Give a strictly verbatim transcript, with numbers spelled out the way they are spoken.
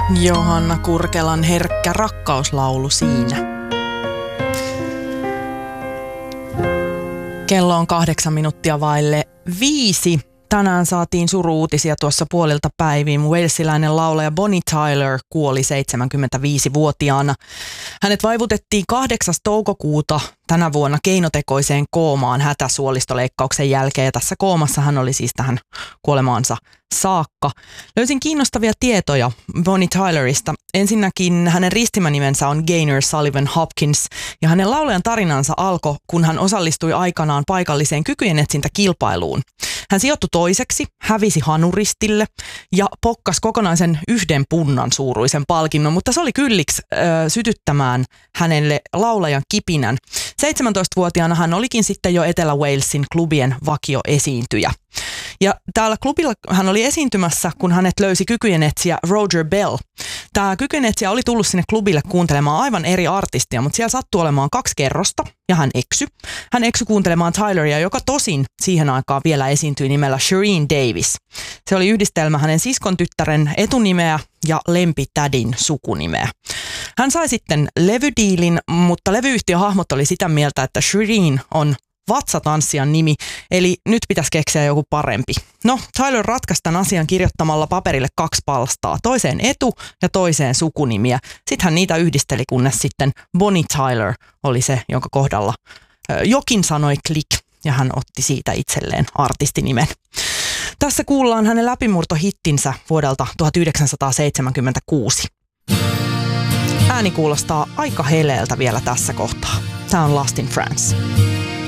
Johanna Kurkelan herkkä rakkauslaulu siinä. Kello on kahdeksan minuuttia vaille viisi. Tänään saatiin suru-uutisia tuossa puolilta päiviin. Walesilainen laulaja Bonnie Tyler kuoli seitsemänkymmentäviisivuotiaana. Hänet vaivutettiin kahdeksas toukokuuta tänä vuonna keinotekoiseen koomaan hätäsuolistoleikkauksen jälkeen. Ja tässä koomassa hän oli siis tähän kuolemaansa saakka. Löysin kiinnostavia tietoja Bonnie Tylerista. Ensinnäkin hänen ristimänimensä on Gaynor Sullivan Hopkins ja hänen laulajan tarinansa alkoi, kun hän osallistui aikanaan paikalliseen kykyjenetsintäkilpailuun. Hän sijoittui toiseksi, hävisi hanuristille ja pokkasi kokonaisen yhden punnan suuruisen palkinnon, mutta se oli kylliksi ö, sytyttämään hänelle laulajan kipinän. seitsemäntoistavuotiaana hän olikin sitten jo Etelä-Walesin klubien vakioesiintyjä. Ja täällä klubilla hän oli esiintymässä, kun hänet löysi kykyjenetsijä Roger Bell. Tämä kykyjenetsijä oli tullut sinne klubille kuuntelemaan aivan eri artistia, mutta siellä sattui olemaan kaksi kerrosta ja hän eksy. Hän eksy kuuntelemaan Tyleria, joka tosin siihen aikaan vielä esiintyi nimellä Shireen Davis. Se oli yhdistelmä hänen siskon tyttären etunimeä ja lempitädin sukunimeä. Hän sai sitten levydiilin, mutta levyyhtiön hahmot oli sitä mieltä, että Shireen on vatsatanssijan nimi, eli nyt pitäisi keksiä joku parempi. No, Tyler ratkaisi tämän asian kirjoittamalla paperille kaksi palstaa, toiseen etu- ja toiseen sukunimiä. Sitten hän niitä yhdisteli, kunnes sitten Bonnie Tyler oli se, jonka kohdalla ö, jokin sanoi klik, ja hän otti siitä itselleen artistinimen. Tässä kuullaan hänen läpimurtohittinsä vuodelta tuhatyhdeksänsataaseitsemänkymmentäkuusi. Ääni kuulostaa aika heleeltä vielä tässä kohtaa. Tämä on Lost in France.